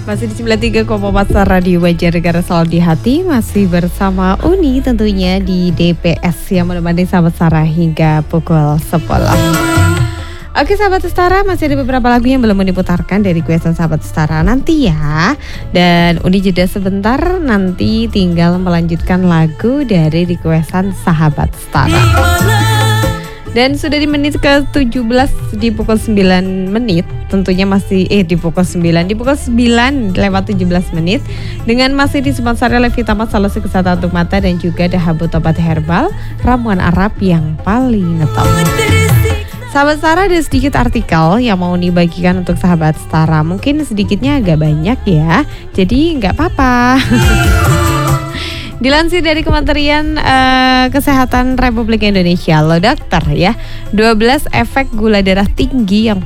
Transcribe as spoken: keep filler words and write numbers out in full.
Masih di sembilan puluh tiga koma empat Radio Banjarnegara selalu di hati. Masih bersama Uni tentunya di D P S yang menemani sahabat Setara hingga pukul sepuluh. Oke sahabat Setara, masih ada beberapa lagu yang belum diputarkan dari kuesan sahabat Setara nanti ya. Dan Uni jeda sebentar, nanti tinggal melanjutkan lagu dari requestan sahabat Setara. Dan sudah di menit ke tujuh belas di pukul sembilan menit. Tentunya masih eh di pukul sembilan Di pukul sembilan lewat tujuh belas menit. Dengan masih di Sumansari Levitama solusi kesehatan untuk mata. Dan juga Dahabu obat herbal, ramuan Arab yang paling ngetop. Sahabat Setara, ada sedikit artikel yang mau dibagikan untuk sahabat Setara. Mungkin sedikitnya agak banyak ya, jadi nggak apa-apa. Dilansir dari Kementerian uh, Kesehatan Republik Indonesia, lo dokter ya, dua belas efek gula darah tinggi yang